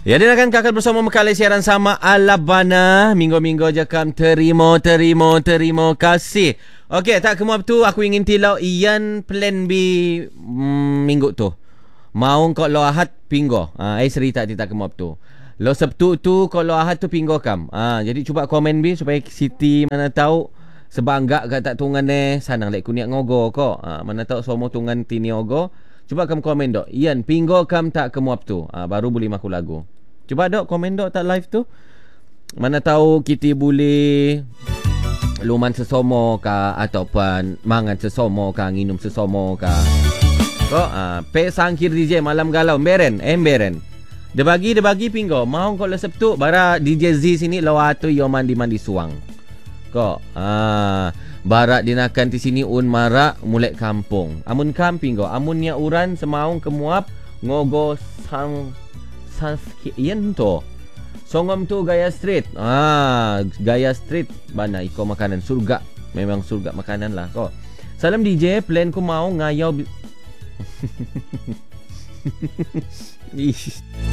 Ya, dia akan kakak bersama kali siaran sama Alabana. Minggu-minggu je kam terima kasih. Okey, tak kemap tu aku ingin tilau Ian plan B minggu tu. Mau kau lo Ahad pinggo. Cerita tidak kemap tu. Lo Sabtu tu kalau Ahad tu pinggo kam. Jadi cuba komen B supaya Siti mana tahu sebangga kat tak tungan sanang lek kuniak ngogo ko. Mana tahu semua tungan tini ogo. Cuba kamu komen dok. Ian, pinggo kam tak kemuap tu. Baru boleh maku lagu. Cuba dok komen dok tak live tu. Mana tahu kita boleh luman sesomo ka ataupun mangan sesomo ka, nginum sesomo ka. Kok pe sangkir DJ malam galau beren. Dia bagi pinggo. Mau kalau Sabtu bara DJ Z sini lawa tu yo mandi suang. Kok barak dinakan di sini un marak mulai kampung. Amun camping go, amunnya uran semaung kemuap ngogo sang iyan to. Songom tu Gaya Street. Gaya Street bana iko makanan surga. Memang surga makanan lah kok. Salam DJ, plan ku mau ngayau